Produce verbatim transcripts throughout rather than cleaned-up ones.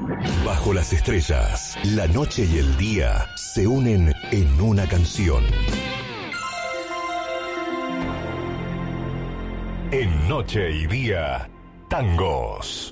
Bajo las estrellas, la noche y el día se unen en una canción. En Noche y Día, tangos.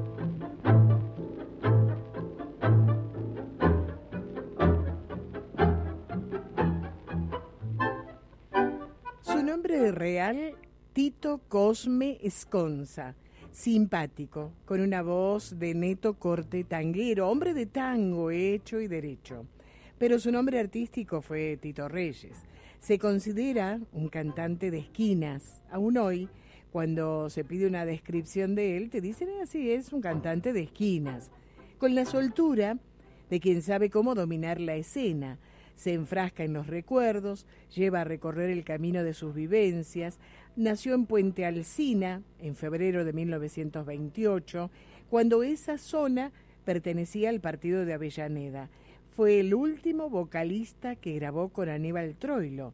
Su nombre real, Tito Cosme Esconza. Simpático, con una voz de neto corte tanguero, hombre de tango hecho y derecho. Pero su nombre artístico fue Tito Reyes. Se considera un cantante de esquinas. Aún hoy, cuando se pide una descripción de él, te dicen así, es un cantante de esquinas. Con la soltura de quien sabe cómo dominar la escena. Se enfrasca en los recuerdos, lleva a recorrer el camino de sus vivencias. Nació en Puente Alsina en febrero de mil novecientos veintiocho, cuando esa zona pertenecía al partido de Avellaneda. Fue el último vocalista que grabó con Aníbal Troilo.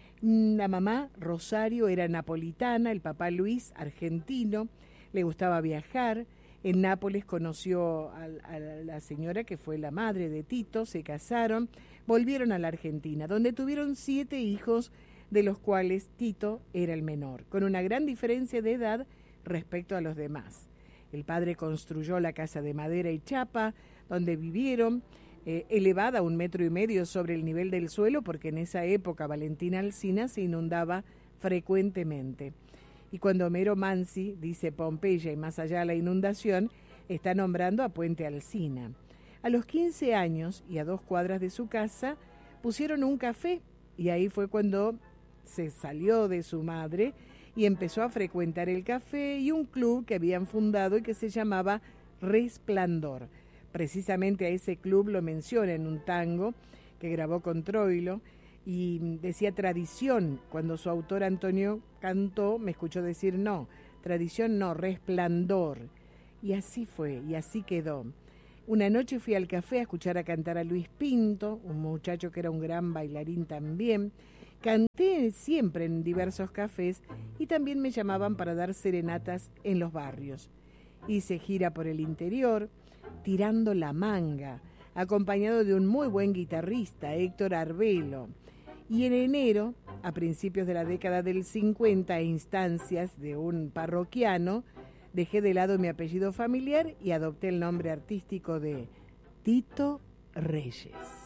La mamá, Rosario, era napolitana, el papá Luis, argentino, le gustaba viajar. En Nápoles conoció a, a la señora que fue la madre de Tito, se casaron, volvieron a la Argentina, donde tuvieron siete hijos, de los cuales Tito era el menor, con una gran diferencia de edad respecto a los demás. El padre construyó la casa de madera y chapa, donde vivieron, eh, elevada un metro y medio sobre el nivel del suelo, porque en esa época Valentín Alsina se inundaba frecuentemente. Y cuando Homero Mansi dice Pompeya y más allá de la inundación, está nombrando a Puente Alsina. A los quince años y a dos cuadras de su casa pusieron un café, y ahí fue cuando se salió de su madre y empezó a frecuentar el café y un club que habían fundado y que se llamaba Resplandor. Precisamente a ese club lo menciona en un tango que grabó con Troilo, y decía tradición. Cuando su autor Antonio cantó, me escuchó decir no, tradición no, resplandor. Y así fue, y así quedó. Una noche fui al café a escuchar a cantar a Luis Pinto, un muchacho que era un gran bailarín también. Canté siempre en diversos cafés y también me llamaban para dar serenatas en los barrios. Hice gira por el interior, tirando la manga, acompañado de un muy buen guitarrista, Héctor Arbelo. Y en enero, a principios de la década del cincuenta, a instancias de un parroquiano, dejé de lado mi apellido familiar y adopté el nombre artístico de Tito Reyes.